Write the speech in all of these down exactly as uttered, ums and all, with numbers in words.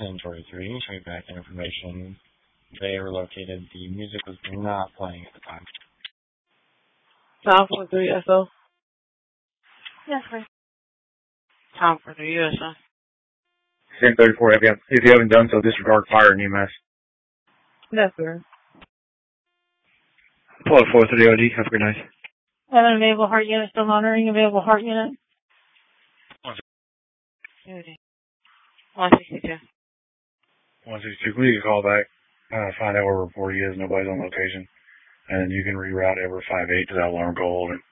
ten twenty-three, check back information. They were located. The music was not playing at the time. Tom for three S O. Yes, sir. Tom for three U S O. ten thirty-four, if you haven't done so, disregard fire and E M S. Yes, sir. twelve four three O D, have a good night. Have an available heart unit still monitoring. Available heart unit. one sixty-two. one sixty-two, we can call back, uh, find out where report is, nobody's on location. And then you can reroute over five eight to that alarm goal holding.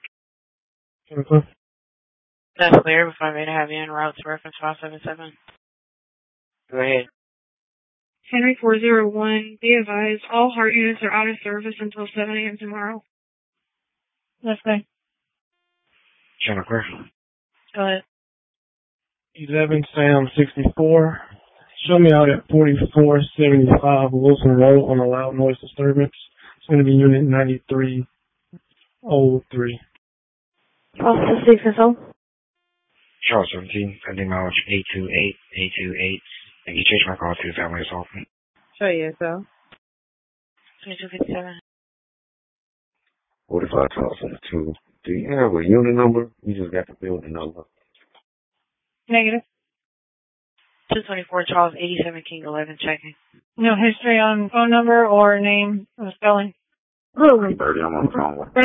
That's clear. Before I made a have you in route to reference five seven seven. Go ahead. Henry four zero one, be advised, all heart units are out of service until seven a.m. tomorrow. Yes, sir. Channel clear. Go ahead. eleven Sam sixty-four. Show me out at forty-four seventy-five Wilson Road on a loud noise disturbance. It's going to be unit ninety-three oh three. Officer six S O. Charles seventeen, pending knowledge eight two eight, eight two eight. Thank you. Change my call to family assault. Show you, so. twenty-two fifty-seven. forty-five twelve seventy-two. Do you have a unit number? You just got the building number. Negative. two twenty-four Charles eighty-seven King eleven checking. No history on phone number or name or spelling. thirty, I'm on the phone with.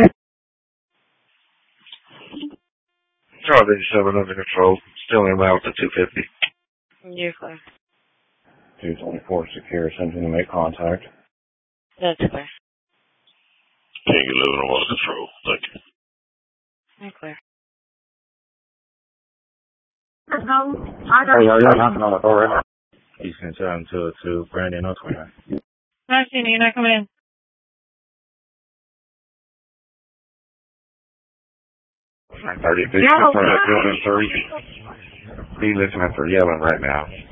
Charles eighty-seven under control. Still in route to two fifty. You're clear. two twenty-four secure, something to make contact. That's clear. King eleven, I'm under control. Thank you. You're clear. Hey, yeah, yeah, I'm not all right. Eastern seven two two, Brandon, no twenty-nine. Nice seeing you. You're not coming in. thirty-six, building three. Be listening for yelling right now.